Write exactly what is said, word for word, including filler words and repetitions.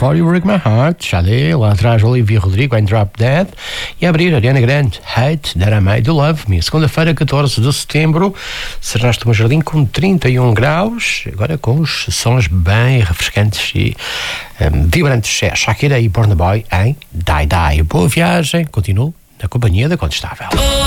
Before You Break My Heart, Xadé, lá atrás Olivia Rodrigo, I'm Drop Dead, e a abrir Ariana Grande, Hate That I Made You Love Me. Segunda-feira, catorze de setembro, Serraste do Jardim com trinta e um graus, agora com os sons bem refrescantes e um, vibrantes. É Shakira e Burna Boy em Die Die. Boa viagem, continuo na companhia da Contestável.